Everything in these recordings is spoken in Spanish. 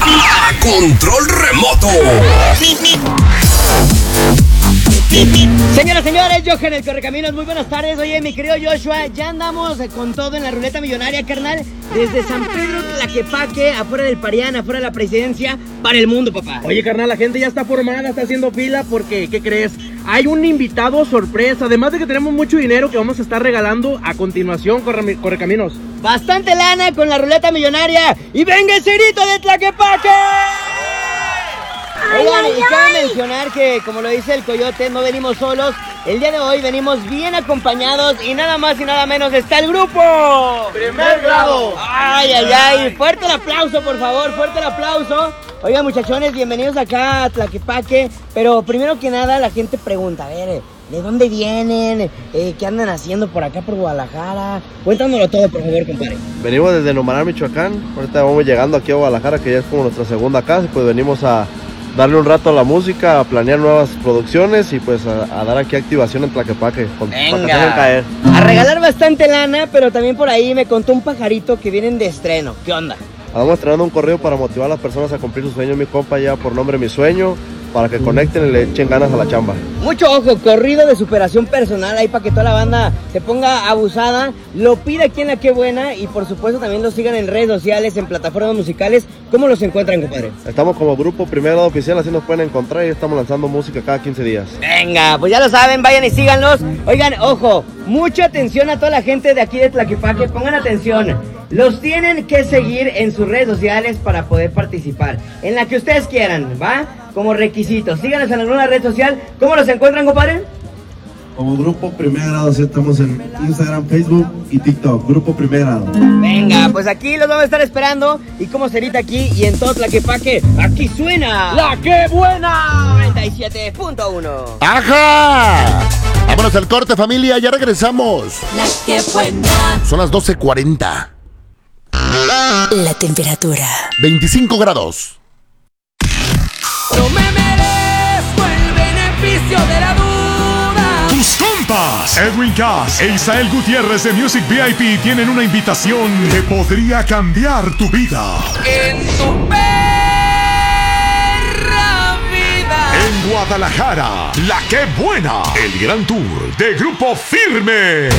Control remoto. Señoras, señores, Johan el Correcaminos, muy buenas tardes. Oye, mi querido Joshua, ya andamos con todo en la ruleta millonaria, carnal. Desde San Pedro Tlaquepaque, afuera del Parián, afuera de la presidencia, para el mundo, papá. Oye, carnal, la gente ya está formada, está haciendo fila porque, ¿qué crees? Hay un invitado sorpresa, además de que tenemos mucho dinero que vamos a estar regalando a continuación, Correcaminos. Bastante lana con la ruleta millonaria. ¡Y venga el cerito de Tlaquepaque! Oigan, y cabe mencionar que, como lo dice el Coyote, no venimos solos. El día de hoy venimos bien acompañados y nada más y nada menos está el grupo Primer Grado. Ay, ay, ay, fuerte el aplauso, por favor, fuerte el aplauso. Oigan, muchachones, bienvenidos acá a Tlaquepaque. Pero primero que nada la gente pregunta, a ver, ¿de dónde vienen? ¿Qué andan haciendo por acá por Guadalajara? Cuéntanoslo todo, por favor, compadre. Venimos desde Nomaná, Michoacán. Ahorita vamos llegando aquí a Guadalajara, que ya es como nuestra segunda casa. Pues venimos a darle un rato a la música, a planear nuevas producciones y pues a dar aquí activación en Tlaquepaque. Venga, caer. A regalar bastante lana, pero también por ahí me contó un pajarito que vienen de estreno. ¿Qué onda? Vamos estrenando un correo para motivar a las personas a cumplir sus sueños. Mi compa ya por nombre Mi Sueño, para que conecten y le echen ganas a la chamba. Mucho ojo, corrido de superación personal ahí para que toda la banda se ponga abusada. Lo pide aquí en La Qué Buena y por supuesto también los sigan en redes sociales, en plataformas musicales. ¿Cómo los encuentran, compadre? Estamos como grupo Primer Grado Oficial, así nos pueden encontrar y estamos lanzando música cada 15 días. Venga, pues ya lo saben, vayan y síganlos. Oigan, ojo, mucha atención a toda la gente de aquí de Tlaquepaque, pongan atención. Los tienen que seguir en sus redes sociales para poder participar en la que ustedes quieran, ¿va? Como requisito. Síganos en alguna red social. ¿Cómo los encuentran, compadre? Como Grupo Primer Grado, sí, estamos en Instagram, Facebook y TikTok. Grupo Primer Grado. Venga, pues aquí los vamos a estar esperando. Y como cerita aquí y en todo Tlaquepaque, aquí suena ¡La Qué Buena! 97.1. ¡Ajá! Vámonos al corte, familia, ya regresamos. La Qué Buena. Son las 12:40. La temperatura. 25 grados. No me merezco el beneficio de la duda. Tus compas, Edwin Cass e Isael Gutiérrez de Music VIP tienen una invitación que podría cambiar tu vida. En tu perra vida. En Guadalajara, La Qué Buena, el gran tour de Grupo Firme.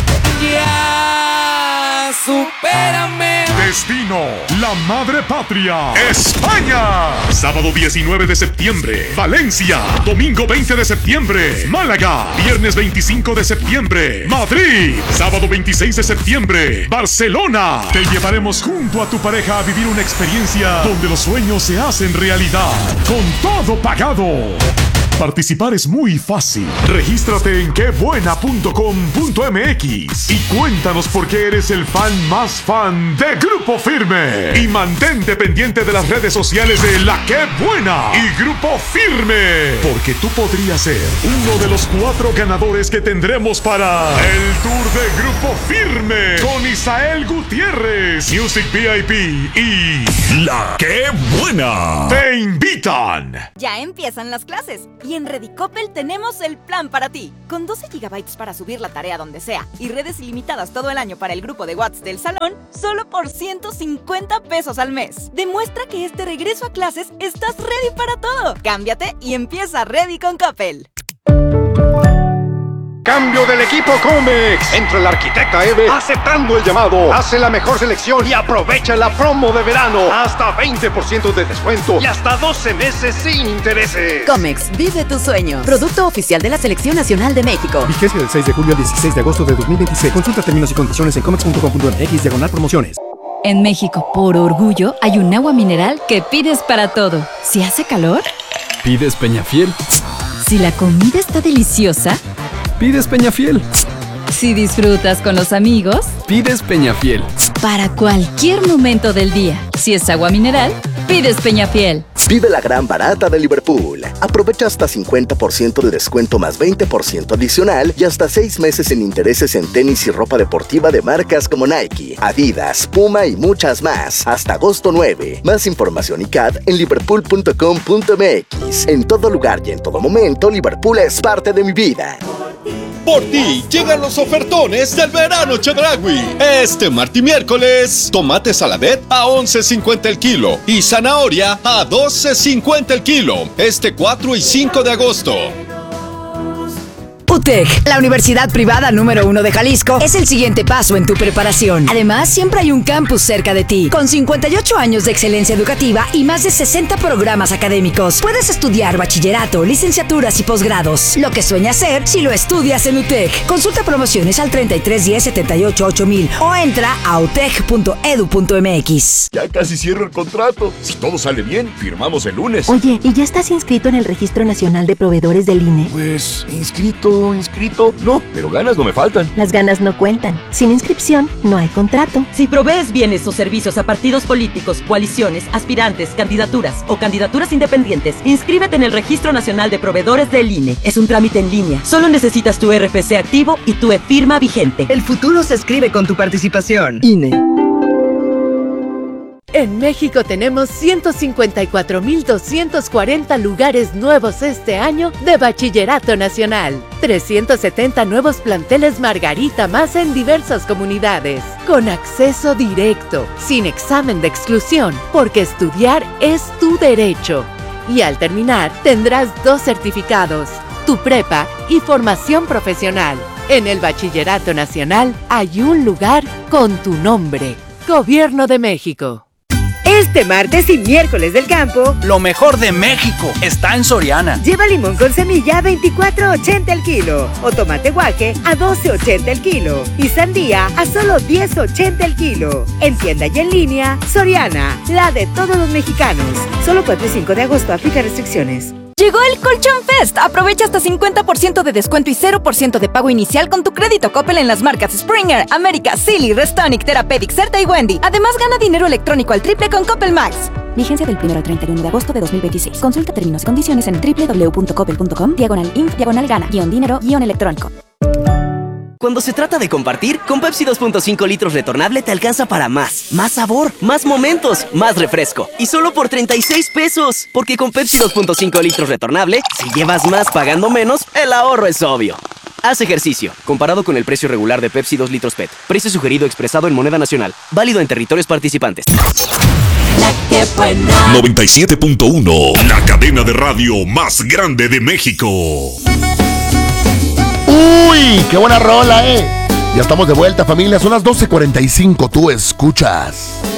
Ya, supérame. Destino, la madre patria, España. Sábado 19 de septiembre, Valencia. Domingo 20 de septiembre, Málaga. Viernes 25 de septiembre, Madrid. Sábado 26 de septiembre, Barcelona. Te llevaremos junto a tu pareja a vivir una experiencia donde los sueños se hacen realidad. Con todo pagado. Participar es muy fácil. Regístrate en quebuena.com.mx y cuéntanos por qué eres el fan más fan de Grupo Firme. Y mantente pendiente de las redes sociales de La Qué Buena y Grupo Firme, porque tú podrías ser uno de los 4 ganadores que tendremos para el tour de Grupo Firme con Isael Gutiérrez, Music VIP y La Qué Buena. Te invitan. Ya empiezan las clases y en Redicopel tenemos el plan para ti. Con 12 GB para subir la tarea donde sea y redes ilimitadas todo el año para el grupo de WhatsApp del salón, solo por 150 pesos al mes. Demuestra que este regreso a clases estás ready para todo. Cámbiate y empieza Ready con Coppel. Cambio del equipo Comex. Entra el arquitecta Eve aceptando el llamado. Hace la mejor selección y aprovecha la promo de verano. Hasta 20% de descuento y hasta 12 meses sin intereses. Comex, vive tu sueño. Producto oficial de la Selección Nacional de México. Vigencia del 6 de julio al 16 de agosto de 2026. Consulta términos y condiciones en comex.com.mx/promociones. En México, por orgullo, hay un agua mineral que pides para todo. Si hace calor, ¿pides Peñafiel? Si la comida está deliciosa, ¿pides Peñafiel? Si disfrutas con los amigos, pides Peñafiel. Para cualquier momento del día, si es agua mineral, pides Peñafiel. Vive la gran barata de Liverpool. Aprovecha hasta 50% de descuento más 20% adicional y hasta 6 meses sin intereses en tenis y ropa deportiva de marcas como Nike, Adidas, Puma y muchas más. Hasta agosto 9. Más información y CAD en liverpool.com.mx. En todo lugar y en todo momento, Liverpool es parte de mi vida. Por ti llegan los ofertones del verano Chedraui. Este martes y miércoles, tomate saladet a $11.50 el kilo y zanahoria a $12.50 el kilo. Este 4 y 5 de agosto. UTEC, la universidad privada número 1 de Jalisco, es el siguiente paso en tu preparación. Además, siempre hay un campus cerca de ti, con 58 años de excelencia educativa y más de 60 programas académicos. Puedes estudiar bachillerato, licenciaturas y posgrados. Lo que sueñas ser si lo estudias en UTEC. Consulta promociones al 3310 78 8000 o entra a utec.edu.mx. Ya casi cierro el contrato. Si todo sale bien, firmamos el lunes. Oye, ¿y ya estás inscrito en el Registro Nacional de Proveedores del INE? Pues, inscrito, no, pero ganas no me faltan. Las ganas no cuentan. Sin inscripción, no hay contrato. Si provees bienes o servicios a partidos políticos, coaliciones, aspirantes, candidaturas o candidaturas independientes, inscríbete en el Registro Nacional de Proveedores del INE. Es un trámite en línea. Solo necesitas tu RFC activo y tu e-firma vigente. El futuro se escribe con tu participación. INE. En México tenemos 154,240 lugares nuevos este año de Bachillerato Nacional. 370 nuevos planteles Margarita más en diversas comunidades. Con acceso directo, sin examen de exclusión, porque estudiar es tu derecho. Y al terminar tendrás 2 certificados, tu prepa y formación profesional. En el Bachillerato Nacional hay un lugar con tu nombre. Gobierno de México. Este martes y miércoles del campo, lo mejor de México está en Soriana. Lleva limón con semilla a $24.80 el kilo, o tomate guaje a $12.80 el kilo y sandía a solo $10.80 el kilo. En tienda y en línea, Soriana, la de todos los mexicanos. Solo 4 y 5 de agosto, aplica restricciones. Llegó el Colchón Fest. Aprovecha hasta 50% de descuento y 0% de pago inicial con tu crédito Coppel en las marcas Springer, América, Silly, Restonic, Therapeutic, Certa y Wendy. Además, gana dinero electrónico al triple con Coppel Max. Vigencia del 1 al 31 de agosto de 2026. Consulta términos y condiciones en www.coppel.com/inf/gana-dinero-electrónico. Cuando se trata de compartir, con Pepsi 2.5 litros retornable te alcanza para más. Más sabor, más momentos, más refresco. Y solo por 36 pesos. Porque con Pepsi 2.5 litros retornable, si llevas más pagando menos, el ahorro es obvio. Haz ejercicio. Comparado con el precio regular de Pepsi 2 litros PET. Precio sugerido expresado en moneda nacional. Válido en territorios participantes. 97.1, la cadena de radio más grande de México. ¡Uy! ¡Qué buena rola, Ya estamos de vuelta, familia. Son las 12:45. Tú escuchas